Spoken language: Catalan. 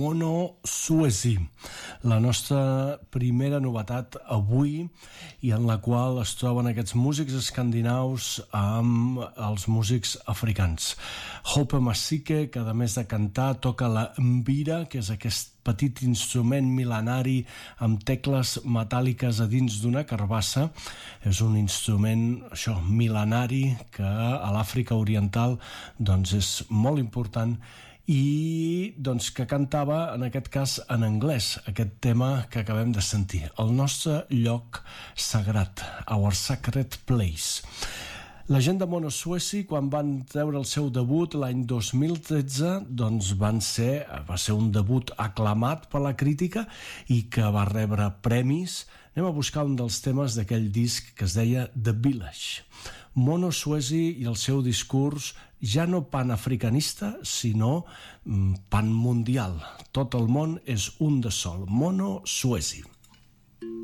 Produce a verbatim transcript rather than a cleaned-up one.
Mono Suesi, la nostra primera novetat avui i en la qual es troben aquests músics escandinaus amb els músics africans. Hope Masike, que a més de cantar toca la mbira, que és aquest petit instrument mil·lenari amb tecles metàl·liques a dins d'una carbassa. És un instrument això mil·lenari que a l'Àfrica Oriental doncs és molt important i doncs que cantava en aquest cas en anglès, aquest tema que acabem de sentir, el nostre lloc sagrat, Our Sacred Place. La gent de Mono Suesi, quan van treure el seu debut l'any dos mil tretze, doncs van ser, va ser un debut aclamat per la crítica i que va rebre premis. Anem a buscar un dels temes d'aquell disc que es deia The Village. Mono Suesi i el seu discurs ja no panafricanista, sinó panmundial. Tot el món és un de sol. Mono Suesi.